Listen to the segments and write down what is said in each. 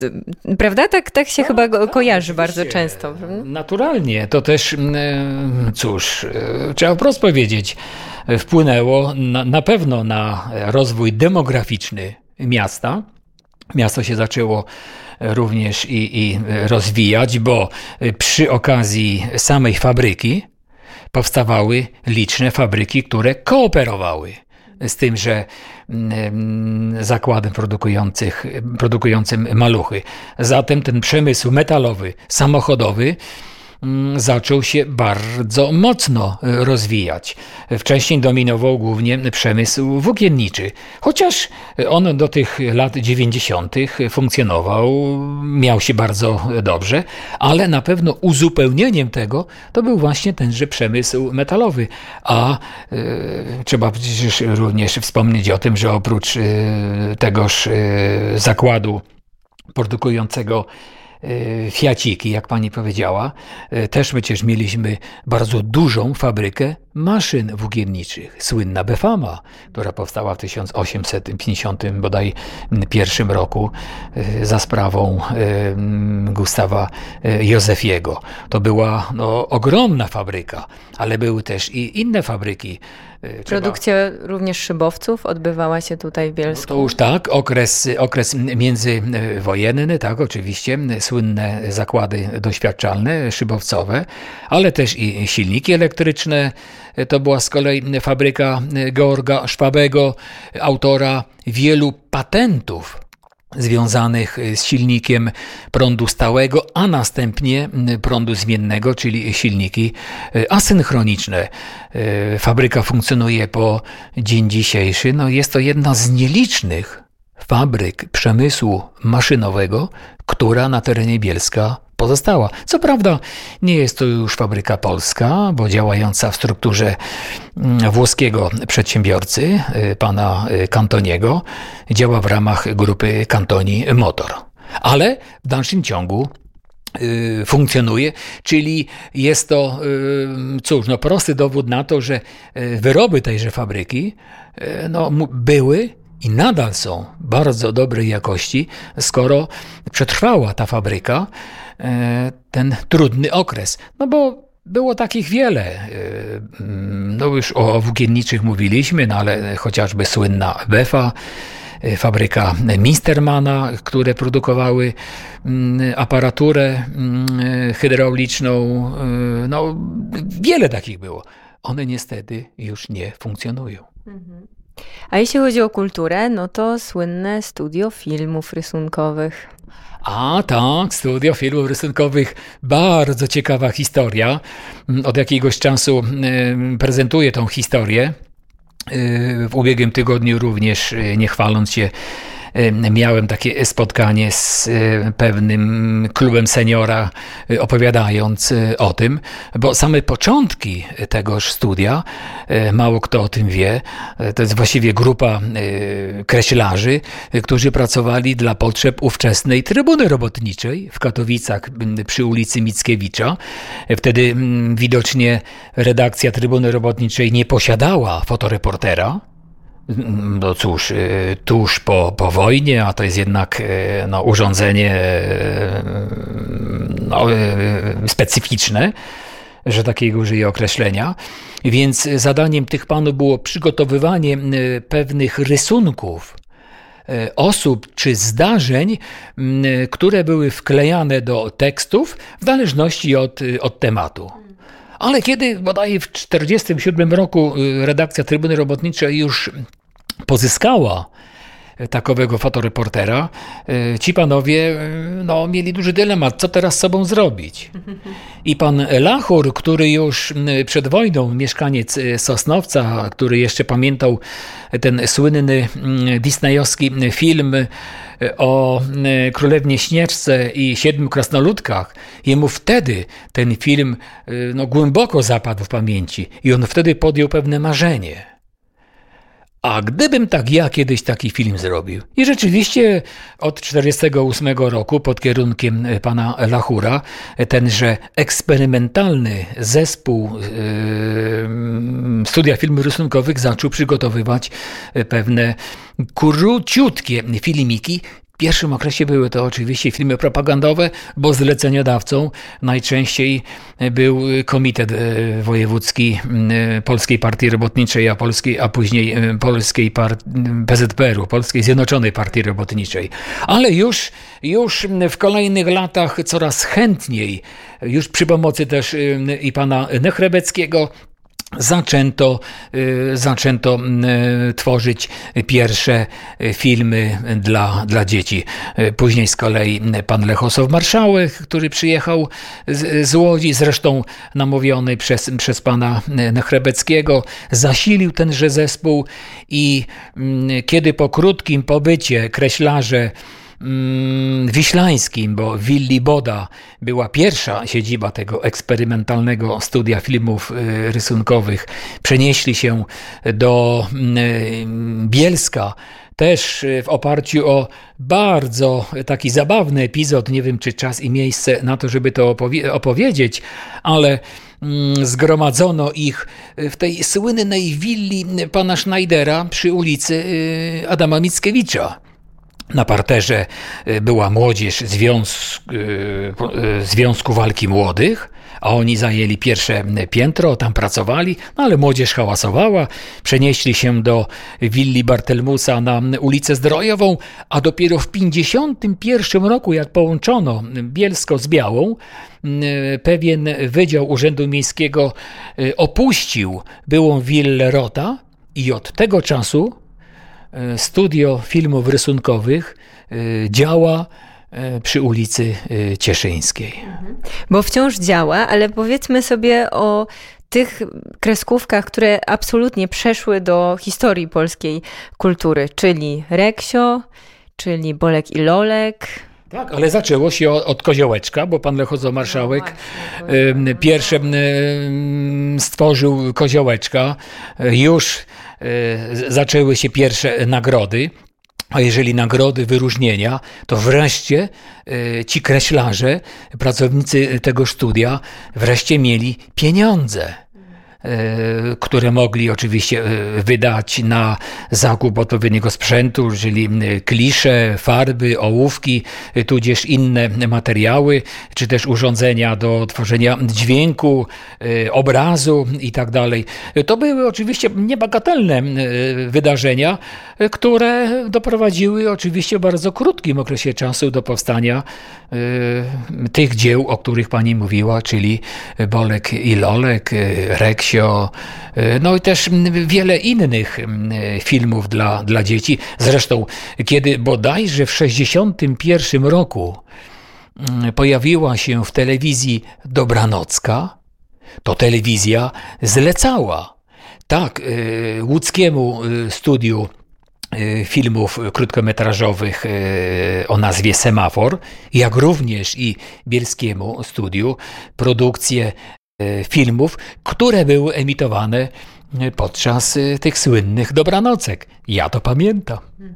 Prawda? Tak się chyba kojarzy bardzo często. Naturalnie. To też, cóż, trzeba wprost powiedzieć, wpłynęło na pewno na rozwój demograficzny miasta. Miasto się zaczęło również i rozwijać, bo przy okazji samej fabryki powstawały liczne fabryki, które kooperowały z tymże zakładem produkującym maluchy. Zatem ten przemysł metalowy, samochodowy zaczął się bardzo mocno rozwijać. Wcześniej dominował głównie przemysł włókienniczy, chociaż on do tych lat 90. funkcjonował, miał się bardzo dobrze, ale na pewno uzupełnieniem tego to był właśnie tenże przemysł metalowy. A trzeba przecież również wspomnieć o tym, że oprócz tegoż zakładu produkującego fiaciki, jak pani powiedziała, też przecież mieliśmy bardzo dużą fabrykę maszyn włókienniczych. Słynna Befama, która powstała w 1850 bodaj pierwszym roku za sprawą Gustawa Józefiego. To była ogromna fabryka, ale były też i inne fabryki. Produkcja również szybowców odbywała się tutaj w Bielsku. To już tak, okres międzywojenny, tak, oczywiście, słynne zakłady doświadczalne, szybowcowe, ale też i silniki elektryczne. To była z kolei fabryka Georga Szwabego, autora wielu patentów związanych z silnikiem prądu stałego, a następnie prądu zmiennego, czyli silniki asynchroniczne. Fabryka funkcjonuje po dzień dzisiejszy. Jest to jedna z nielicznych fabryk przemysłu maszynowego, która na terenie Bielska pozostała. Co prawda nie jest to już fabryka polska, bo działająca w strukturze włoskiego przedsiębiorcy, pana Cantoniego, działa w ramach grupy Cantoni Motor. Ale w dalszym ciągu funkcjonuje, czyli jest to prosty dowód na to, że wyroby tejże fabryki były i nadal są bardzo dobrej jakości, skoro przetrwała ta fabryka ten trudny okres. Bo było takich wiele. Już o włókienniczych mówiliśmy, ale chociażby słynna Befa, fabryka Minstermana, które produkowały aparaturę hydrauliczną. Wiele takich było. One niestety już nie funkcjonują. A jeśli chodzi o kulturę, to słynne studio filmów rysunkowych. A tak, studio filmów rysunkowych, bardzo ciekawa historia. Od jakiegoś czasu prezentuję tą historię. W ubiegłym tygodniu również, nie chwaląc się, miałem takie spotkanie z pewnym klubem seniora, opowiadając o tym, bo same początki tegoż studia, mało kto o tym wie, to jest właściwie grupa kreślarzy, którzy pracowali dla potrzeb ówczesnej Trybuny Robotniczej w Katowicach przy ulicy Mickiewicza. Wtedy widocznie redakcja Trybuny Robotniczej nie posiadała fotoreportera. Cóż, tuż po wojnie, a to jest jednak urządzenie specyficzne, że takiego użyję określenia. Więc zadaniem tych panów było przygotowywanie pewnych rysunków osób czy zdarzeń, które były wklejane do tekstów w zależności od tematu. Ale kiedy bodaj w 1947 roku redakcja Trybuny Robotniczej już pozyskała takowego fotoreportera, ci panowie mieli duży dylemat, co teraz z sobą zrobić. I pan Lachur, który już przed wojną, mieszkaniec Sosnowca, który jeszcze pamiętał ten słynny disneyowski film o Królewnie Śnieżce i 7 krasnoludkach, jemu wtedy ten film głęboko zapadł w pamięci i on wtedy podjął pewne marzenie. A gdybym ja kiedyś taki film zrobił? I rzeczywiście od 1948 roku pod kierunkiem pana Lachura tenże eksperymentalny zespół studia filmów rysunkowych zaczął przygotowywać pewne króciutkie filmiki, pierwszym okresie były to oczywiście filmy propagandowe, bo zleceniodawcą najczęściej był Komitet Wojewódzki Polskiej Partii Robotniczej, a później Polskiej PZPR-u, Polskiej Zjednoczonej Partii Robotniczej. Ale już w kolejnych latach coraz chętniej, już przy pomocy też i pana Nechrebeckiego, zaczęto tworzyć pierwsze filmy dla dzieci. Później z kolei pan Lechosław Marszałek, który przyjechał z Łodzi, zresztą namówiony przez pana Nechrebeckiego, zasilił tenże zespół i kiedy po krótkim pobycie kreślarze Wiślańskim, bo w Willi Boda była pierwsza siedziba tego eksperymentalnego studia filmów rysunkowych, przenieśli się do Bielska, też w oparciu o bardzo taki zabawny epizod, nie wiem czy czas i miejsce na to, żeby to opowiedzieć, ale zgromadzono ich w tej słynnej willi pana Schneidera przy ulicy Adama Mickiewicza. Na parterze była młodzież Związku Walki Młodych, a oni zajęli pierwsze piętro, tam pracowali, no ale młodzież hałasowała, przenieśli się do willi Bartelmusa na ulicę Zdrojową, a dopiero w 1951 roku, jak połączono Bielsko z Białą, pewien wydział Urzędu Miejskiego opuścił byłą willę Rota i od tego czasu studio filmów rysunkowych działa przy ulicy Cieszyńskiej. Bo wciąż działa, ale powiedzmy sobie o tych kreskówkach, które absolutnie przeszły do historii polskiej kultury, czyli Reksio, czyli Bolek i Lolek. Tak, ale zaczęło się od Koziołeczka, bo pan Lechosław Marszałek pierwsze stworzył Koziołeczka. Już zaczęły się pierwsze nagrody, a jeżeli nagrody, wyróżnienia, to wreszcie ci kreślarze, pracownicy tego studia wreszcie mieli pieniądze, które mogli oczywiście wydać na zakup odpowiedniego sprzętu, czyli klisze, farby, ołówki, tudzież inne materiały, czy też urządzenia do tworzenia dźwięku, obrazu i tak dalej. To były oczywiście niebagatelne wydarzenia, które doprowadziły oczywiście w bardzo krótkim okresie czasu do powstania tych dzieł, o których pani mówiła, czyli Bolek i Lolek, Reksio, no i też wiele innych filmów dla dzieci. Zresztą, kiedy bodajże w 1961 roku pojawiła się w telewizji Dobranocka, to telewizja zlecała łódzkiemu studiu filmów krótkometrażowych o nazwie Semafor, jak również i bielskiemu studiu produkcję filmów, które były emitowane podczas tych słynnych Dobranocek. Ja to pamiętam.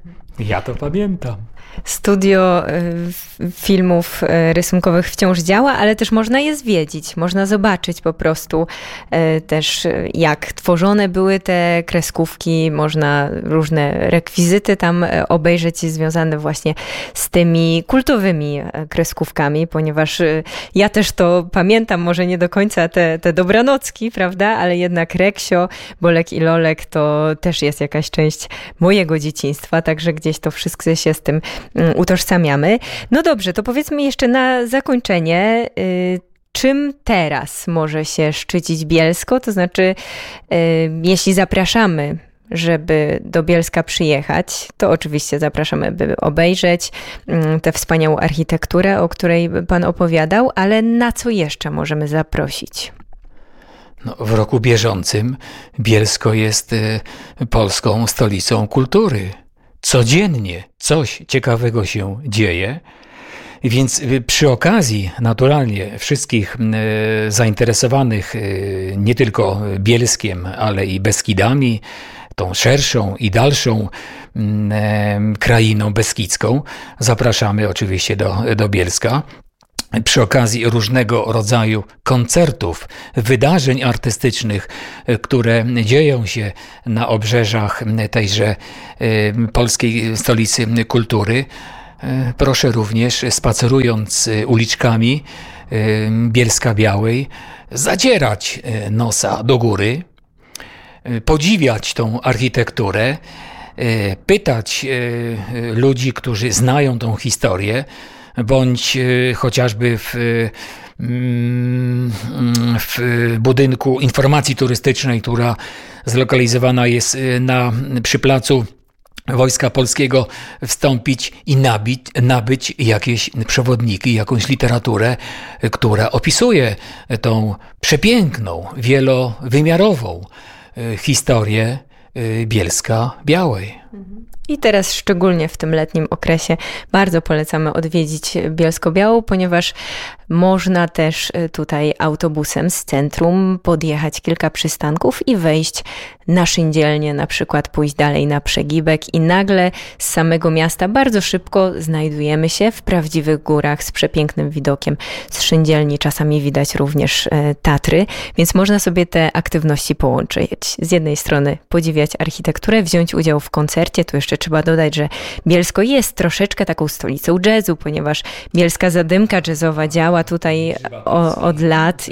Studio filmów rysunkowych wciąż działa, ale też można je zwiedzić. Można zobaczyć po prostu też, jak tworzone były te kreskówki. Można różne rekwizyty tam obejrzeć związane właśnie z tymi kultowymi kreskówkami, ponieważ ja też to pamiętam, może nie do końca te Dobranocki, prawda? Ale jednak Reksio, Bolek i Lolek to też jest jakaś część mojego dzieciństwa, także gdzieś to wszystko się z tym utożsamiamy. No dobrze, to powiedzmy jeszcze na zakończenie, czym teraz może się szczycić Bielsko? To znaczy, jeśli zapraszamy, żeby do Bielska przyjechać, to oczywiście zapraszamy, by obejrzeć tę wspaniałą architekturę, o której pan opowiadał, ale na co jeszcze możemy zaprosić? No, w roku bieżącym Bielsko jest polską stolicą kultury. Codziennie coś ciekawego się dzieje, więc przy okazji naturalnie wszystkich zainteresowanych nie tylko Bielskiem, ale i Beskidami, tą szerszą i dalszą krainą beskidzką, zapraszamy oczywiście do Bielska. Przy okazji różnego rodzaju koncertów, wydarzeń artystycznych, które dzieją się na obrzeżach tejże polskiej stolicy kultury, proszę również, spacerując uliczkami Bielska-Białej, zadzierać nosa do góry, podziwiać tą architekturę, pytać ludzi, którzy znają tą historię, bądź chociażby w budynku informacji turystycznej, która zlokalizowana jest przy placu Wojska Polskiego, wstąpić i nabyć jakieś przewodniki, jakąś literaturę, która opisuje tą przepiękną, wielowymiarową historię Bielska-Białej. I teraz szczególnie w tym letnim okresie bardzo polecamy odwiedzić Bielsko-Białą, ponieważ można też tutaj autobusem z centrum podjechać kilka przystanków i wejść na Szyndzielnię, na przykład pójść dalej na Przegibek i nagle z samego miasta bardzo szybko znajdujemy się w prawdziwych górach z przepięknym widokiem. Z Szyndzielni czasami widać również Tatry, więc można sobie te aktywności połączyć. Z jednej strony podziwiać architekturę, wziąć udział w koncercie. Tu jeszcze trzeba dodać, że Bielsko jest troszeczkę taką stolicą jazzu, ponieważ Bielska Zadymka Jazzowa działa tutaj od lat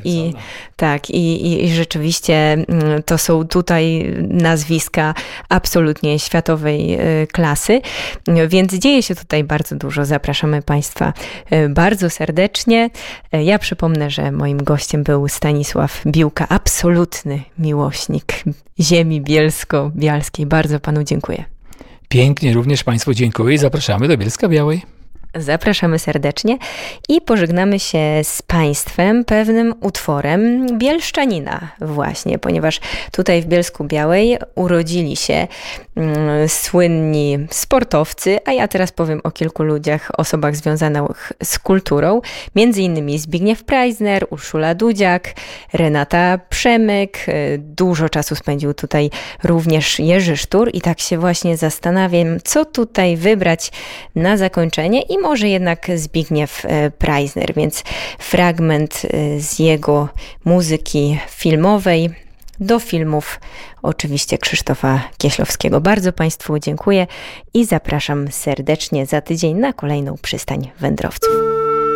i rzeczywiście to są tutaj nazwiska absolutnie światowej klasy, więc dzieje się tutaj bardzo dużo. Zapraszamy Państwa bardzo serdecznie. Ja przypomnę, że moim gościem był Stanisław Biłka, absolutny miłośnik ziemi bielsko-bialskiej. Bardzo Panu dziękuję. Pięknie, również Państwu dziękuję i zapraszamy do Bielska-Białej. Zapraszamy serdecznie i pożegnamy się z Państwem pewnym utworem bielszczanina właśnie, ponieważ tutaj w Bielsku-Białej urodzili się słynni sportowcy, a ja teraz powiem o kilku ludziach, osobach związanych z kulturą, między innymi Zbigniew Preissner, Urszula Dudziak, Renata Przemyk, dużo czasu spędził tutaj również Jerzy Sztur i tak się właśnie zastanawiam, co tutaj wybrać na zakończenie i może jednak Zbigniew Preissner, więc fragment z jego muzyki filmowej do filmów oczywiście Krzysztofa Kieślowskiego. Bardzo Państwu dziękuję i zapraszam serdecznie za tydzień na kolejną przystań wędrowców.